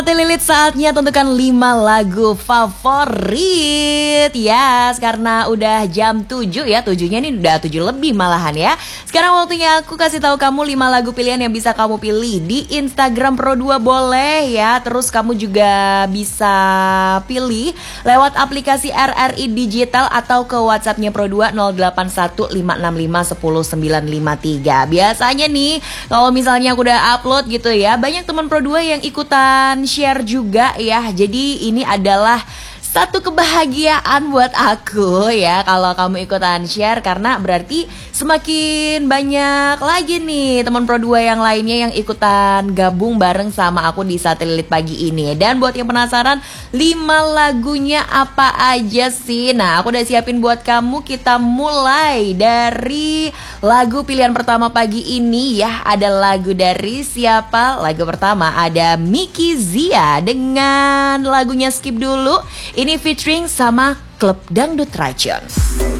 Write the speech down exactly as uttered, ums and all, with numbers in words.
Hati Lilit, saatnya tentukan lima lagu favorit. Yes, karena udah jam tujuh ya, tujuhnya ini udah tujuh lebih malahan ya. Sekarang waktunya aku kasih tahu kamu lima lagu pilihan yang bisa kamu pilih di Instagram Pro dua boleh ya. Terus kamu juga bisa pilih lewat aplikasi R R I Digital atau ke WhatsAppnya Pro dua nol delapan satu lima enam lima satu nol sembilan lima tiga. Biasanya nih kalau misalnya aku udah upload gitu ya, banyak teman Pro dua yang ikutan share juga ya. Jadi ini adalah satu kebahagiaan buat aku ya kalau kamu ikutan share, karena berarti semakin banyak lagi nih teman Pro dua yang lainnya yang ikutan gabung bareng sama aku di Sate Lilit pagi ini. Dan buat yang penasaran lima lagunya apa aja sih? Nah, aku udah siapin buat kamu. Kita mulai dari lagu pilihan pertama pagi ini ya. Ada lagu dari siapa? Lagu pertama ada Miki Zia dengan lagunya Skip Dulu. Ini featuring sama Klub Dangdut Racun.